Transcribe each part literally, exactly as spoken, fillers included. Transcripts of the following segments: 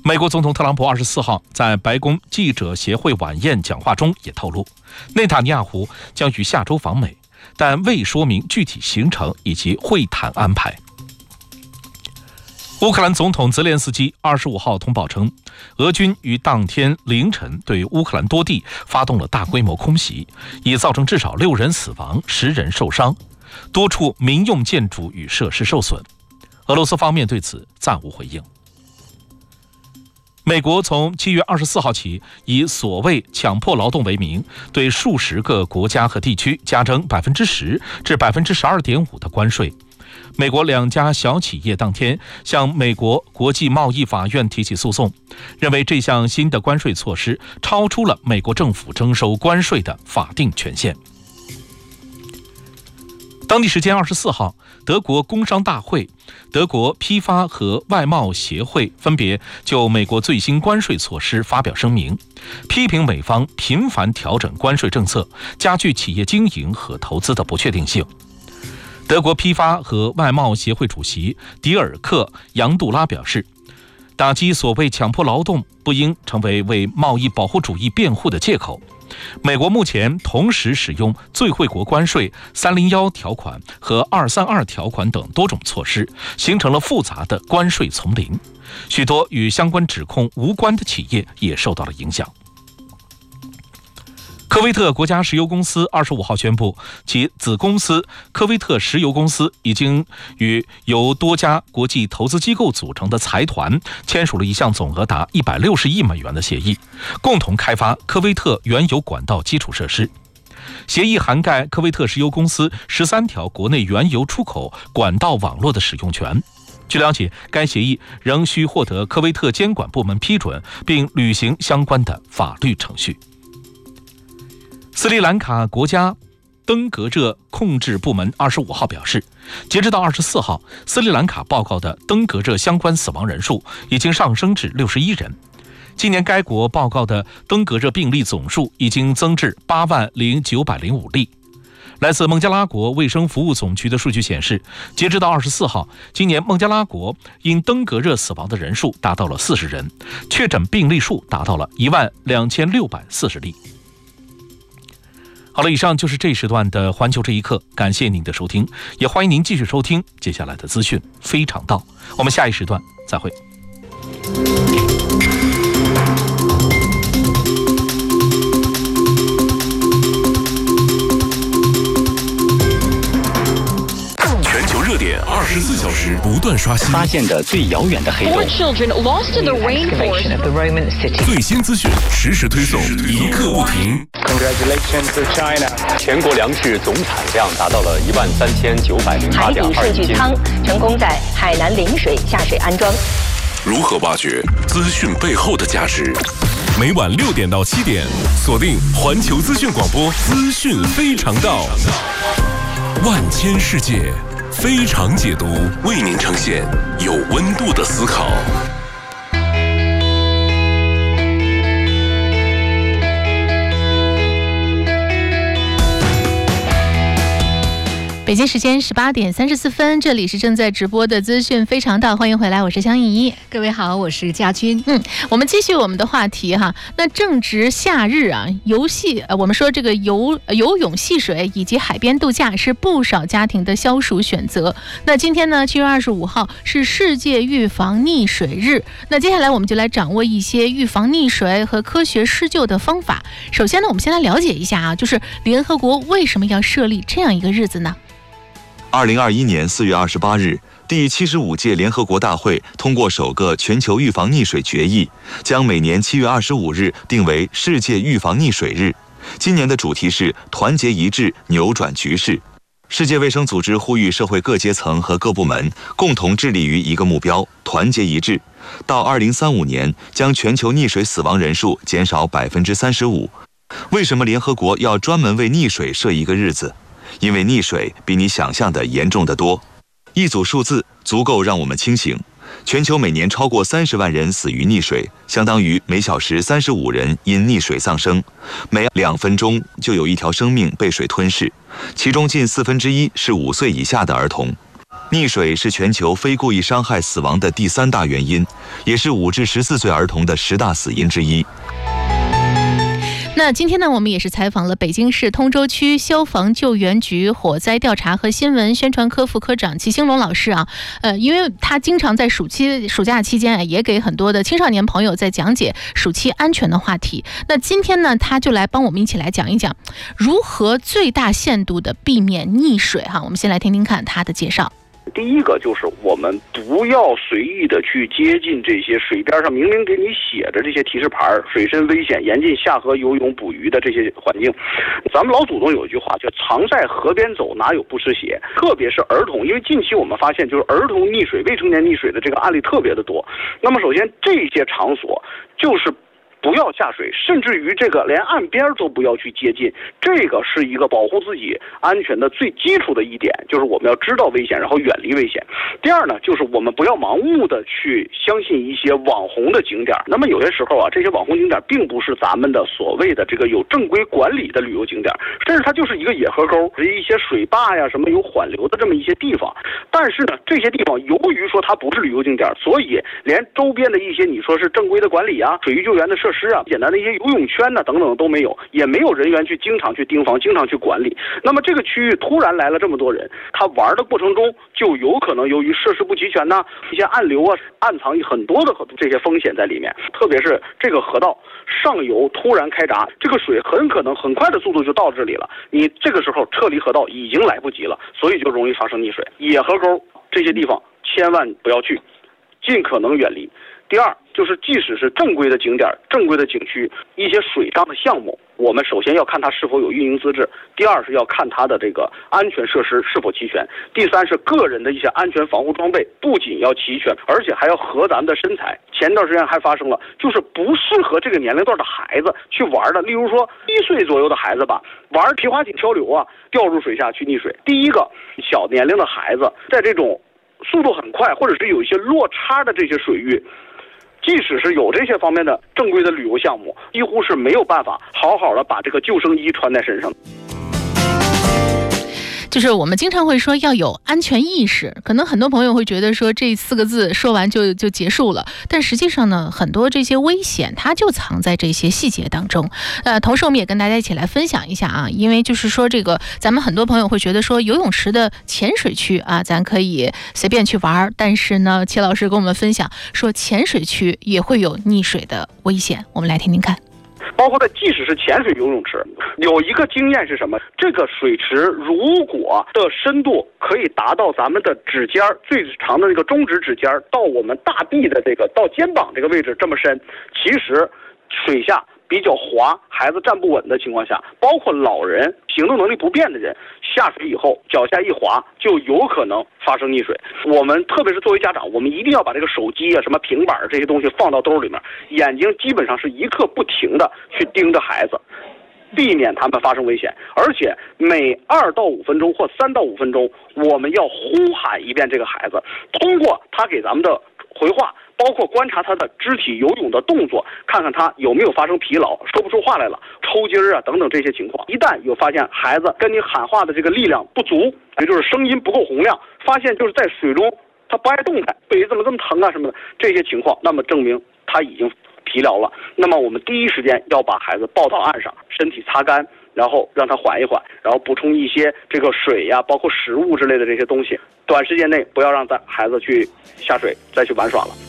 美国总统特朗普二十四号在白宫记者协会晚宴讲话中也透露，内塔尼亚胡将于下周访美，但未说明具体行程以及会谈安排。乌克兰总统泽连斯基二十五号通报称，俄军于当天凌晨对乌克兰多地发动了大规模空袭，已造成至少六人死亡、十人受伤，多处民用建筑与设施受损。俄罗斯方面对此暂无回应。美国从七月二十四号起，以所谓强迫劳动为名，对数十个国家和地区加征百分之十至百分之十二点五的关税。美国两家小企业当天向美国国际贸易法院提起诉讼，认为这项新的关税措施超出了美国政府征收关税的法定权限。当地时间二十四号，德国工商大会、德国批发和外贸协会分别就美国最新关税措施发表声明，批评美方频繁调整关税政策，加剧企业经营和投资的不确定性。德国批发和外贸协会主席迪尔克·杨杜拉表示，打击所谓强迫劳动不应成为为贸易保护主义辩护的借口。美国目前同时使用最惠国关税、三零一条款和二三二条款等多种措施，形成了复杂的关税丛林，许多与相关指控无关的企业也受到了影响。科威特国家石油公司二十五号宣布，其子公司科威特石油公司已经与由多家国际投资机构组成的财团签署了一项总额达一百六十亿美元的协议，共同开发科威特原油管道基础设施。协议涵盖科威特石油公司十三条国内原油出口管道网络的使用权。据了解，该协议仍需获得科威特监管部门批准，并履行相关的法律程序。斯里兰卡国家登革热控制部门二十五号表示，截止到二十四号，斯里兰卡报告的登革热相关死亡人数已经上升至六十一人。今年该国报告的登革热病例总数已经增至八万零九百零五例。来自孟加拉国卫生服务总局的数据显示，截止到二十四号，今年孟加拉国因登革热死亡的人数达到了四十人，确诊病例数达到了一万两千六百四十例。好了，以上就是这时段的环球这一刻，感谢您的收听，也欢迎您继续收听接下来的资讯非常道。我们下一时段再会。 全球热点二十四小时不断刷新， 发现的最遥远的黑洞。 最新资讯实时推送，一刻不停。 Congratulations to China！ 全国粮食总产量达到了一万三千九百零八点二斤。 海底数据舱成功在海南陵水下水安装。 如何挖掘资讯背后的价值？每晚六点到七点，锁定环球资讯广播，资讯非常道，万千世界非常解读，为您呈现有温度的思考。 北京时间十八点三十四分，这里是正在直播的资讯非常道，欢迎回来，我是香怡。 各位好，我是家军。 嗯，我们继续我们的话题哈。那正值夏日啊，游戏呃，我们说这个游游泳、戏水以及海边度假是不少家庭的消暑选择。那今天呢，七月二十五号是世界预防溺水日。那接下来我们就来掌握一些预防溺水和科学施救的方法。首先呢，我们先来了解一下啊，就是联合国为什么要设立这样一个日子呢？ 二零二一年四月二十八日，第七十五届联合国大会通过首个全球预防溺水决议，将每年七月二十五日定为世界预防溺水日。今年的主题是团结一致，扭转局势。世界卫生组织呼吁社会各阶层和各部门共同致力于一个目标，团结一致，到二零三五年将全球溺水死亡人数减少百分之三十五。为什么联合国要专门为溺水设一个日子？因为溺水比你想象的严重得多。一组数字足够让我们清醒：全球每年超过三十万人死于溺水，相当于每小时三十五人因溺水丧生，每两分钟就有一条生命被水吞噬，其中近四分之一是五岁以下的儿童。 溺水是全球非故意伤害死亡的第三大原因，也是五至十四岁儿童的十大死因之一。 那今天呢，我们也是采访了北京市通州区消防救援局火灾调查和新闻宣传科副科长齐兴龙老师啊，呃，因为他经常在暑期暑假期间啊，也给很多的青少年朋友在讲解暑期安全的话题。那今天呢，他就来帮我们一起来讲一讲如何最大限度的避免溺水哈。我们先来听听看他的介绍。 第一个就是我们不要随意的去接近这些水边上明明给你写着这些提示牌，水深危险，严禁下河游泳捕鱼的这些环境。咱们老祖宗有一句话叫常在河边走，哪有不湿鞋。特别是儿童，因为近期我们发现就是儿童溺水、未成年溺水的这个案例特别的多。那么首先这些场所就是不要下水，甚至于这个连岸边都不要去接近，这个是一个保护自己安全的最基础的一点，就是我们要知道危险，然后远离危险。第二呢，就是我们不要盲目的去相信一些网红的景点。那么有些时候啊，这些网红景点并不是咱们的所谓的这个有正规管理的旅游景点，甚至它就是一个野河沟，一些水坝呀什么有缓流的这么一些地方。但是呢，这些地方由于说它不是旅游景点，所以连周边的一些你说是正规的管理啊、水域救援的设施啊、简单的一些游泳圈呢、啊、等等都没有，也没有人员去经常去盯防、经常去管理。那么这个区域突然来了这么多人，他玩的过程中就有可能由于设施不齐全呐、一些暗流啊，暗藏很多的这些风险在里面。特别是这个河道上游突然开闸，这个水很可能很快的速度就到这里了，你这个时候撤离河道已经来不及了，所以就容易发生溺水。野河沟这些地方千万不要去，尽可能远离。第二就是即使是正规的景点、正规的景区，一些水上的项目，我们首先要看它是否有运营资质，第二是要看它的这个安全设施是否齐全，第三是个人的一些安全防护装备不仅要齐全，而且还要合咱们的身材。前段时间还发生了就是不适合这个年龄段的孩子去玩的，例如说一岁左右的孩子吧，玩皮划艇漂流啊，掉入水下去溺水。第一个，小年龄的孩子在这种速度很快或者是有一些落差的这些水域，即使是有这些方面的正规的旅游项目，几乎是没有办法好好的把这个救生衣穿在身上。 就是我们经常会说要有安全意识，可能很多朋友会觉得说这四个字说完就就结束了，但实际上呢，很多这些危险它就藏在这些细节当中。呃，同时我们也跟大家一起来分享一下啊，因为就是说这个咱们很多朋友会觉得说游泳池的浅水区啊，咱可以随便去玩，但是呢，齐老师跟我们分享说浅水区也会有溺水的危险，我们来听听看。 包括在即使是浅水游泳池，有一个经验是什么？这个水池如果的深度可以达到咱们的指尖最长的这个中指指尖到我们大臂的这个到肩膀这个位置这么深，其实水下比较滑，孩子站不稳的情况下，包括老人、行动能力不便的人，下水以后脚下一滑，就有可能发生溺水。我们特别是作为家长，我们一定要把这个手机啊、什么平板这些东西放到兜里面，眼睛基本上是一刻不停的去盯着孩子，避免他们发生危险。而且每二到五分钟或三到五分钟，我们要呼喊一遍这个孩子，通过他给咱们的回话，包括观察他的肢体游泳的动作，看看他有没有发生疲劳、说不出话来了、抽筋儿啊等等这些情况。一旦有发现孩子跟你喊话的这个力量不足，也就是声音不够洪亮，发现就是在水中他不爱动弹，腿怎么这么疼啊什么的这些情况，那么证明他已经疲劳了。那么我们第一时间要把孩子抱到岸上，身体擦干，然后让他缓一缓，然后补充一些这个水呀、包括食物之类的这些东西。短时间内不要让孩子去下水再去玩耍了。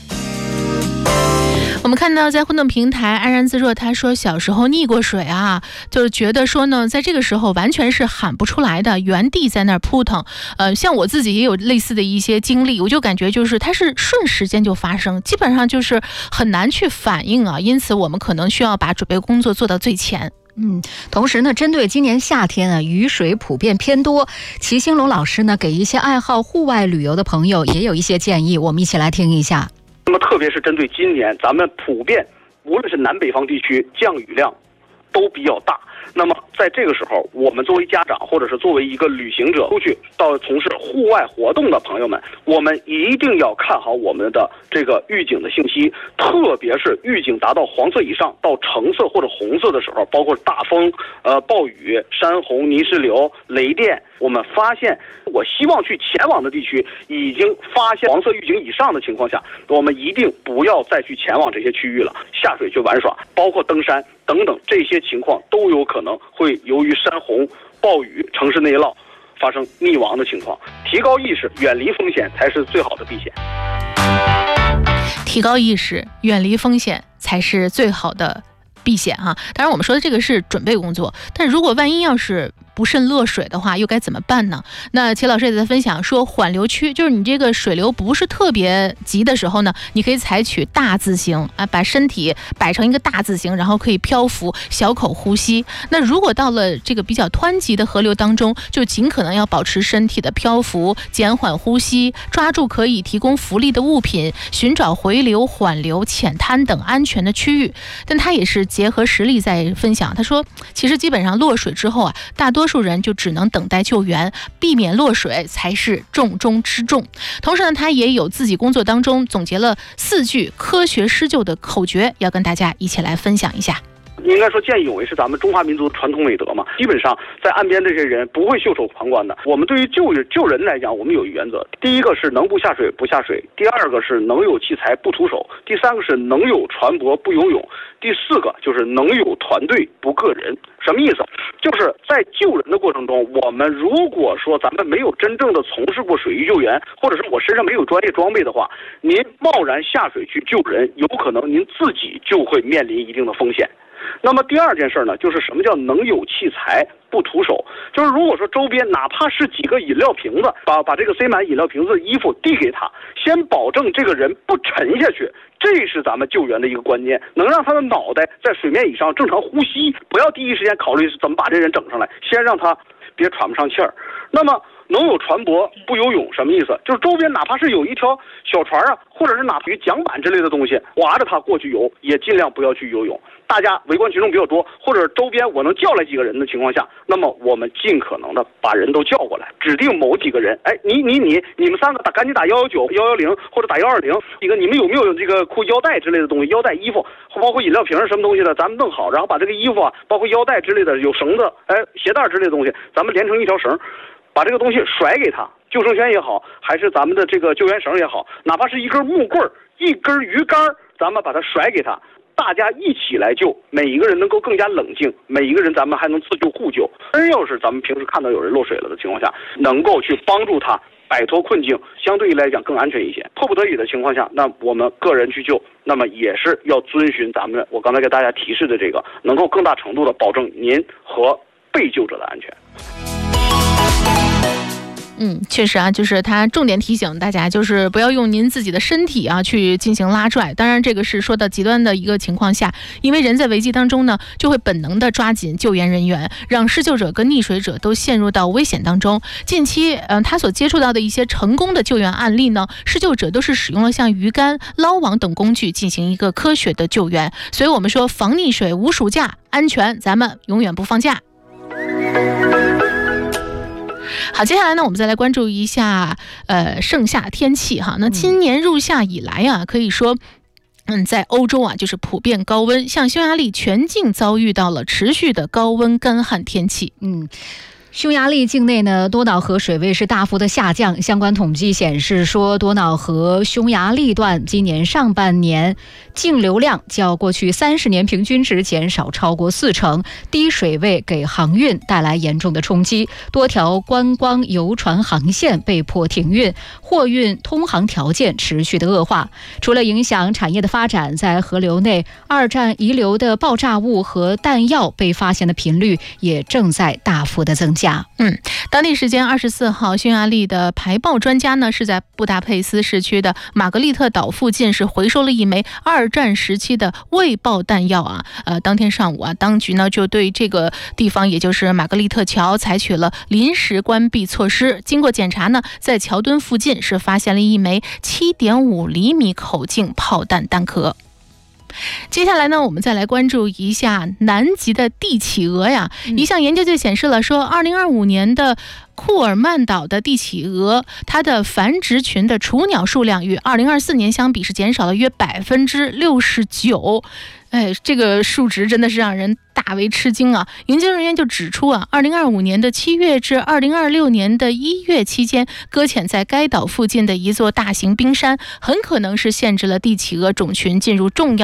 我们看到在互动平台安然自若他说小时候溺过水啊，就觉得说呢在这个时候完全是喊不出来的，原地在那儿扑腾。呃，像我自己也有类似的一些经历，我就感觉就是它是瞬时间就发生，基本上就是很难去反应啊，因此我们可能需要把准备工作做到最前。 嗯，同时呢，针对今年夏天啊，雨水普遍偏多，齐兴龙老师呢给一些爱好户外旅游的朋友也有一些建议，我们一起来听一下。 那么特别是针对今年咱们普遍无论是南北方地区降雨量都比较大。那么在这个时候，我们作为家长或者是作为一个旅行者出去到从事户外活动的朋友们，我们一定要看好我们的这个预警的信息，特别是预警达到黄色以上到橙色或者红色的时候，包括大风、呃暴雨、山洪、泥石流、雷电，我们发现我希望去前往的地区已经发现黄色预警以上的情况下，我们一定不要再去前往这些区域了，下水去玩耍，包括登山等等，这些情况都有可能会由于山洪、暴雨、城市内涝发生溺亡的情况。提高意识，远离风险才是最好的避险。 提高意识，远离风险才是最好的避险哈。当然我们说的这个是准备工作，但如果万一要是不慎落水的话，又该怎么办呢？那齐老师也在分享说，缓流区就是你这个水流不是特别急的时候呢，你可以采取大字形啊，把身体摆成一个大字形，然后可以漂浮，小口呼吸。那如果到了这个比较湍急的河流当中，就尽可能要保持身体的漂浮，减缓呼吸，抓住可以提供浮力的物品，寻找回流、缓流、浅滩等安全的区域。但他也是结合实例在分享，他说，其实基本上落水之后啊，大多多数人就只能等待救援，避免落水才是重中之重。同时呢，他也有自己工作当中总结了四句科学施救的口诀，要跟大家一起来分享一下。 应该说见义勇为是咱们中华民族的传统美德嘛，基本上在岸边这些人不会袖手旁观的。我们对于救救人来讲，我们有一原则，第一个是能不下水不下水，第二个是能有器材不徒手，第三个是能有船舶不游泳，第四个就是能有团队不个人。什么意思？就是在救人的过程中，我们如果说咱们没有真正的从事过水域救援，或者是我身上没有专业装备的话，您贸然下水去救人，有可能您自己就会面临一定的风险。那么第二件事呢，就是什么叫能有器材不徒手，就是如果说周边哪怕是几个饮料瓶子，把把这个塞满饮料瓶子的衣服递给他，先保证这个人不沉下去，这是咱们救援的一个关键，能让他的脑袋在水面以上正常呼吸，不要第一时间考虑怎么把这人整上来，先让他别喘不上气儿。那么能有船舶不游泳什么意思？就是周边哪怕是有一条小船啊，或者是哪怕有桨板之类的东西，划着它过去游，也尽量不要去游泳。大家围观群众比较多，或者周边我能叫来几个人的情况下，那么我们尽可能的把人都叫过来，指定某几个人，哎，你你你你们三个打赶紧打幺幺九、幺幺零或者打幺二零，一个你们有没有这个裤腰带之类的东西，腰带、衣服，包括饮料瓶什么东西的，咱们弄好，然后把这个衣服啊，包括腰带之类的，有绳子，哎，鞋带之类的东西，咱们连成一条绳。把这个东西甩给他，救生圈也好，还是咱们的这个救援绳也好，哪怕是一根木棍儿、一根鱼竿，咱们把它甩给他，大家一起来救，每一个人能够更加冷静，每一个人咱们还能自救互救。真要是咱们平时看到有人落水了的情况下，能够去帮助他摆脱困境，相对来讲更安全一些。迫不得已的情况下，那我们个人去救，那么也是要遵循咱们我刚才给大家提示的这个，能够更大程度的保证您和被救者的安全。 嗯，确实啊，就是他重点提醒大家，就是不要用您自己的身体啊去进行拉拽。当然，这个是说到极端的一个情况下，因为人在危机当中呢，就会本能的抓紧救援人员，让施救者跟溺水者都陷入到危险当中。近期，嗯、呃，他所接触到的一些成功的救援案例呢，施救者都是使用了像鱼竿、捞网等工具进行一个科学的救援。所以我们说，防溺水无暑假，安全咱们永远不放假。好，接下来呢，我们再来关注一下呃盛夏天气哈。那今年入夏以来啊，可以说嗯，在欧洲啊，就是普遍高温，像匈牙利全境遭遇到了持续的高温干旱天气。 嗯。匈牙利境内呢，多瑙河水位是大幅的下降。相关统计显示说，多瑙河匈牙利段今年上半年净流量较过去三十年平均值减少超过四成，低水位给航运带来严重的冲击，多条观光游船航线被迫停运，货运通航条件持续的恶化。除了影响产业的发展，在河流内二战遗留的爆炸物和弹药被发现的频率也正在大幅的增加。 嗯，当地时间二十四号，匈牙利的排爆专家呢是在布达佩斯市区的玛格丽特岛附近是回收了一枚二战时期的未爆弹药啊。呃，当天上午啊，当局呢就对这个地方，也就是玛格丽特桥，采取了临时关闭措施。经过检查呢，在桥墩附近是发现了一枚七点五厘米口径炮弹弹壳。 接下来呢，我们再来关注一下南极的帝企鹅呀。一项研究就显示了说，二零二五年的库尔曼岛的帝企鹅，它的繁殖群的雏鸟数量与二零二四年相比是减少了约百分之六十九。哎，这个数值真的是让人大为吃惊啊！研究人员就指出啊，二零二五年的七月至二零二六年的一月期间，搁浅在该岛附近的一座大型冰山，很可能是限制了帝企鹅种群进入重要